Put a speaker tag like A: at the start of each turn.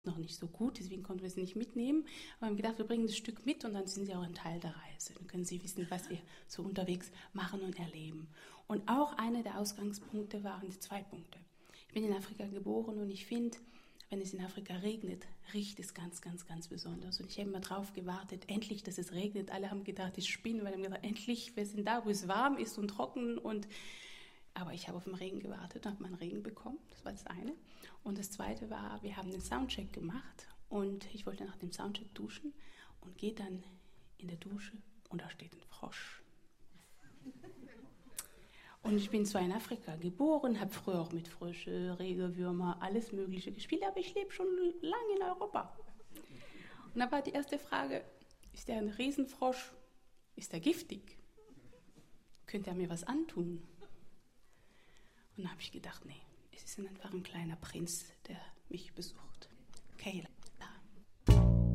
A: noch nicht so gut, deswegen konnten wir sie nicht mitnehmen. Aber wir haben gedacht, wir bringen das Stück mit und dann sind sie auch ein Teil der Reise. Dann können sie wissen, was wir so unterwegs machen und erleben. Und auch einer der Ausgangspunkte waren die 2 Punkte. Ich bin in Afrika geboren und ich finde, wenn es in Afrika regnet, riecht es ganz, ganz, ganz besonders. Und ich habe immer drauf gewartet, endlich, dass es regnet. Alle haben gedacht, ich spinne, weil sie haben gesagt, endlich, wir sind da, wo es warm ist und trocken. Aber ich habe auf den Regen gewartet und habe meinen Regen bekommen. Das war das eine. Und das zweite war, wir haben den Soundcheck gemacht und ich wollte nach dem Soundcheck duschen und gehe dann in der Dusche und da steht ein Frosch. Und ich bin zwar in Afrika geboren, habe früher auch mit Frösche, Regenwürmer, alles Mögliche gespielt, aber ich lebe schon lange in Europa. Und da war die erste Frage, ist der ein Riesenfrosch? Ist er giftig? Könnte er mir was antun? Und da habe ich gedacht, nee, es ist einfach ein kleiner Prinz, der mich besucht. Caleb.